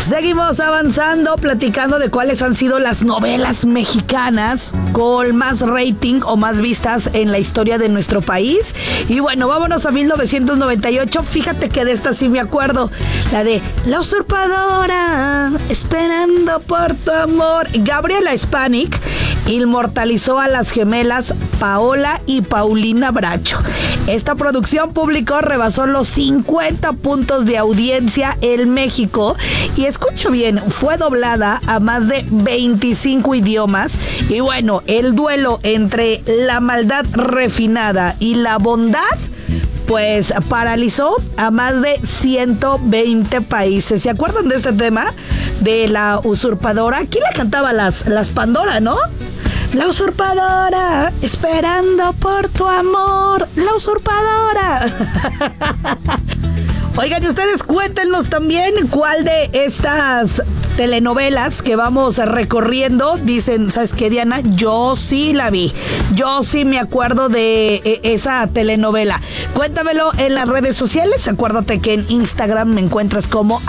Seguimos avanzando, platicando de cuáles han sido las novelas mexicanas con más rating o más vistas en la historia de nuestro país. Y bueno, vámonos a 1998. Fíjate que de esta sí me acuerdo. La de La Usurpadora, esperando por tu amor. Gabriela Spanik inmortalizó a las gemelas Paola y Paulina Bracho. Esta producción publicó rebasó los 50 puntos de audiencia en México y escucha bien, fue doblada a más de 25 idiomas y bueno, el duelo entre la maldad refinada y la bondad pues paralizó a más de 120 países. ¿Se acuerdan de este tema? De La Usurpadora. ¿Quién la cantaba? Las Pandora, ¿no? La usurpadora, esperando por tu amor. La usurpadora. Oigan, y ustedes cuéntenos también cuál de estas telenovelas que vamos recorriendo dicen, ¿sabes qué, Diana? Yo sí la vi. Yo sí me acuerdo de esa telenovela. Cuéntamelo en las redes sociales. Acuérdate que en Instagram me encuentras como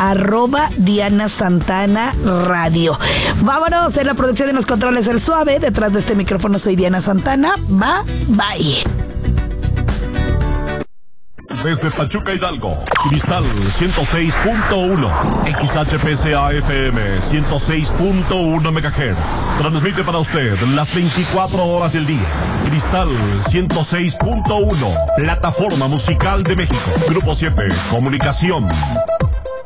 @DianaSantanaRadio. Vámonos, en la producción de los controles El Suave. Detrás de este micrófono soy Diana Santana. Bye. Desde Pachuca, Hidalgo, Cristal 106.1, XHPCA FM 106.1 MHz. Transmite para usted las 24 horas del día. Cristal 106.1, plataforma musical de México. Grupo 7, Comunicación.